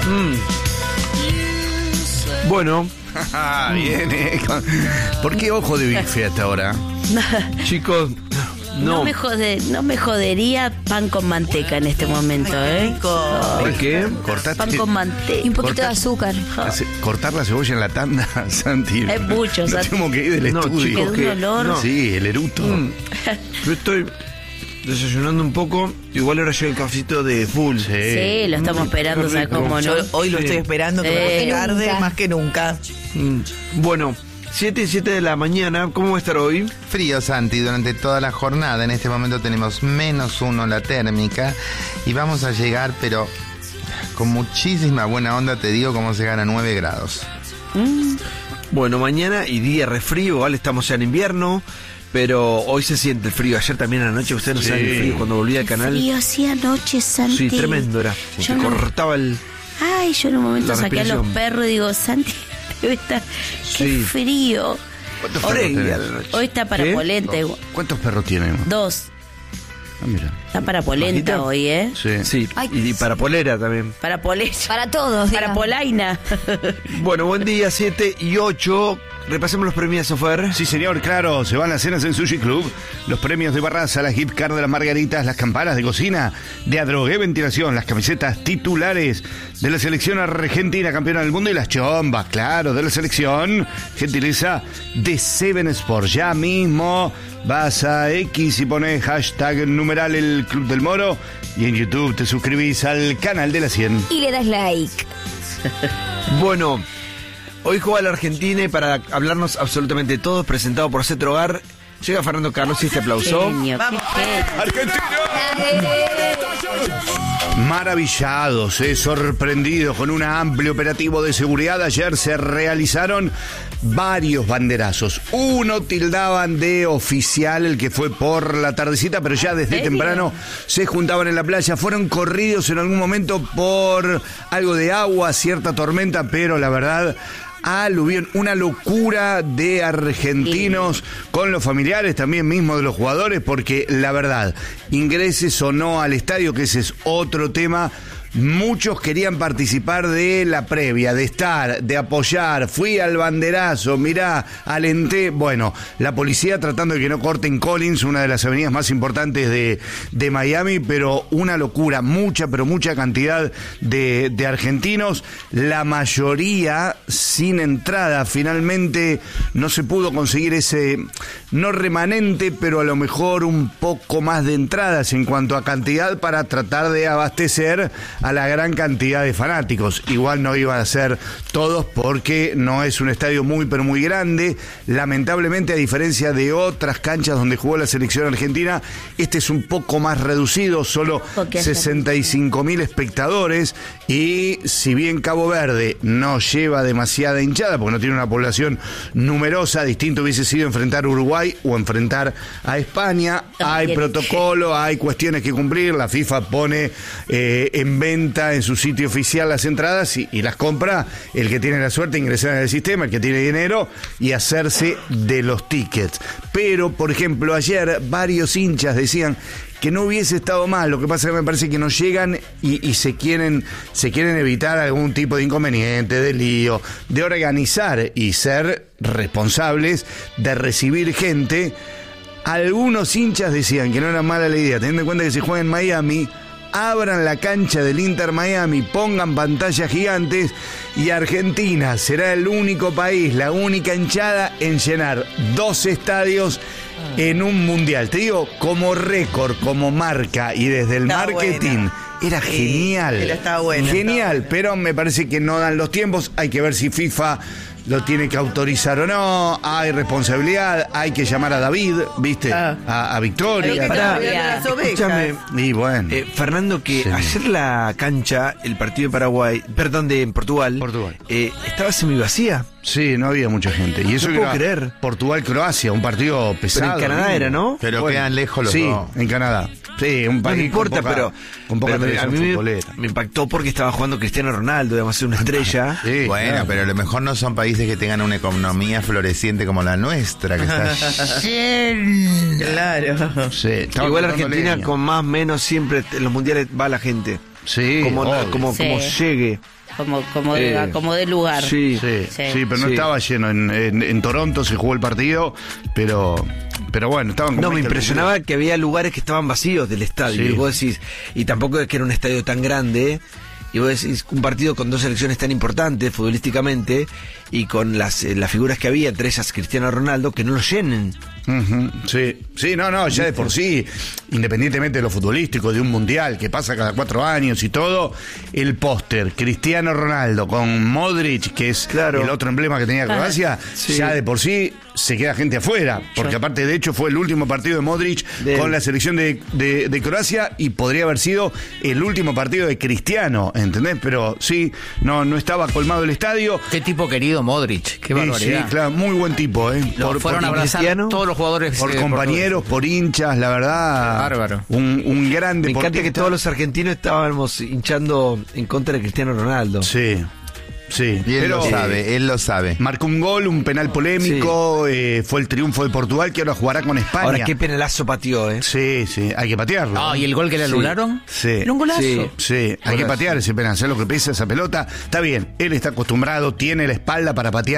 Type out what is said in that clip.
Bueno. Viene. ¿Por qué ojo de bife hasta ahora? Chicos, no. No me jodería pan con manteca en este momento, ¿eh? ¿Por qué? Pan con manteca. Y un poquito de azúcar. Cortar la cebolla en la tanda, Santi. Es mucho, no Santi. tengo que ir del estudio. Quedó un olor. no. Sí, el eruto. Yo estoy desayunando un poco. Igual ahora llega el cafecito de full. Sí, lo estamos esperando, Qué ¿sabes rico. cómo no? Yo hoy lo estoy esperando, que me tarde Nunca. más que nunca. Bueno, 7 y 7 de la mañana. ¿Cómo va a estar hoy? Frío, Santi, durante toda la jornada. En este momento tenemos -1 la térmica y vamos a llegar, pero con muchísima buena onda, te digo cómo se gana 9 grados. Bueno, mañana y día refrío. Igual estamos ya en invierno, pero hoy se siente el frío. Ayer también a la noche, ustedes no saben el frío. Cuando volví al canal. Frío hacía anoche, Santi. Sí, tremendo era. Yo Se no- cortaba el... Ay, yo en un momento La saqué a los respiración. perros y digo, Santi, debe estar... Qué Sí. frío. ¿Cuántos Ahora perros y tenés? a la noche. Hoy está para ¿Qué? polenta. ¿Cuántos perros tienen? 2. Ah, mira. Está para polenta ¿Bajita? hoy, ¿eh? Sí. Sí, Ay. y para polera también. Para polenta. Para todos. Para digamos. polaina. Bueno, buen día, 7 y 8. Repasemos los premios, Sofer. Sí, señor, claro, se van las cenas en Sushi Club, los premios de Barraza, las gift card de las margaritas, las campanas de cocina, de Adrogué Ventilación, las camisetas titulares de la selección argentina campeona del mundo y las chombas, claro, de la selección, gentileza de Seven Sport. Ya mismo vas a X y pones hashtag numeral el Club del Moro y en YouTube te suscribís al canal de la 100. Y le das like. Bueno, hoy juega la Argentina y para hablarnos absolutamente todo, presentado por Cetro Hogar, llega Fernando Carlos y este aplauso. Genio, Vamos. qué genio. Maravillados, sorprendidos con un amplio operativo de seguridad. Ayer se realizaron varios banderazos. Uno tildaban de oficial, el que fue por la tardecita, pero ya desde temprano se juntaban en la playa. Fueron corridos en algún momento por algo de agua, cierta tormenta, pero la verdad... aluvión, una locura de argentinos con los familiares también mismo de los jugadores, porque la verdad, ingreses o no al estadio, que ese es otro tema, muchos querían participar de la previa, de estar, de apoyar. Fui al banderazo, mirá, alenté. Bueno, la policía tratando de que no corten Collins, una de las avenidas más importantes de Miami, pero una locura, mucha, pero mucha cantidad de argentinos, la mayoría sin entrada. Finalmente no se pudo conseguir ese, no remanente, pero a lo mejor un poco más de entradas en cuanto a cantidad para tratar de abastecer a la gran cantidad de fanáticos. Igual no iban a ser todos porque no es un estadio muy pero muy grande. Lamentablemente, a diferencia de otras canchas donde jugó la selección argentina, este es un poco más reducido, solo 65.000 espectadores, y si bien Cabo Verde no lleva demasiada hinchada porque no tiene una población numerosa, distinto hubiese sido enfrentar a Uruguay o enfrentar a España. Hay protocolo, hay cuestiones que cumplir. La FIFA pone en venta en su sitio oficial las entradas y las compra el que tiene la suerte de ingresar en el sistema, el que tiene dinero, y hacerse de los tickets. Pero, por ejemplo, ayer varios hinchas decían que no hubiese estado mal. Lo que pasa es que me parece que no llegan y se quieren evitar algún tipo de inconveniente, de lío, de organizar y ser responsables de recibir gente. Algunos hinchas decían que no era mala la idea, teniendo en cuenta que se juega en Miami. Abran la cancha del Inter Miami, pongan pantallas gigantes y Argentina será el único país, la única hinchada en llenar 2 estadios en un mundial. Te digo, como récord, como marca y desde el Está marketing, buena. era genial. Pero está buena, genial, está buena. pero me parece que no dan los tiempos. Hay que ver si FIFA lo tiene que autorizar o no. Hay responsabilidad, hay que llamar a David, ¿viste? A Victoria. Hay que Pará, cambiar las ovejas. escúchame, Y bueno. Fernando, que Sí. ayer la cancha, el partido de Paraguay, perdón, de Portugal, estaba semivacía. Sí, no había mucha gente. Y eso No que puedo era creer. Portugal-Croacia, un partido pesado. Pero en Canadá era, ¿no? Pero quedan lejos los Sí, dos. en Canadá. Sí, un No país me importa, con poca, con poca pero a tradición mí futbolera. me impactó porque estaba jugando Cristiano Ronaldo, además ser una estrella. Sí, Bueno, claro. pero a lo mejor no son países que tengan una economía floreciente como la nuestra, que está Claro. Sí, estaba Igual cortando Argentina leña. con más menos siempre en los mundiales va la gente. Sí, Como obvio. como Sí. llegue. como de lugar. Sí. Sí, pero no Sí. estaba lleno. En Toronto se jugó el partido, pero bueno, estaban como No, me 20 impresionaba que había lugares que estaban vacíos del estadio. Sí. Y vos decís, y tampoco es que era un estadio tan grande. Y vos decís, un partido con dos selecciones tan importantes futbolísticamente y con las figuras que había, entre ellas Cristiano Ronaldo, que no lo llenen. Ujú, sí, no, ya de por sí, independientemente de lo futbolístico, de un mundial que pasa cada 4 años y todo, el póster Cristiano Ronaldo con Modric, que es Claro. el otro emblema que tenía Croacia, Sí. ya de por sí se queda gente afuera, porque aparte de hecho fue el último partido de Modric con la selección de Croacia y podría haber sido el último partido de Cristiano, ¿entendés? Pero sí, no estaba colmado el estadio. Qué tipo querido Modric, qué barbaridad. Sí, claro, muy buen tipo, ¿eh? Lo fueron a abrazar Cristiano, todos los jugadores. Por compañeros, por hinchas, la verdad. Bárbaro. Un gran Me encanta deportista. que todos los argentinos estábamos hinchando en contra de Cristiano Ronaldo. Sí. Y él lo sabe. Marcó un gol, un penal polémico, fue el triunfo de Portugal que ahora jugará con España. Ahora qué penalazo pateó, ¿eh? Sí, hay que patearlo. Ah, ¿y el gol que le anularon? Sí. Era un golazo. Sí, hay que patear ese penal, ¿sabes lo que pesa esa pelota? Está bien, él está acostumbrado, tiene la espalda para patear.